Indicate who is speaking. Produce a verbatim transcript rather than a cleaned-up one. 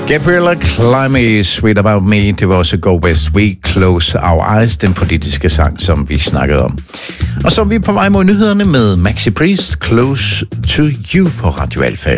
Speaker 1: Gabriella Clime, Sweet About Me. Det var også Go West We Close Our Eyes, den politiske sang, som vi snakkede om. Og så er vi på vej mod nyhederne med Maxi Priest, Close to You på Radio Alfa.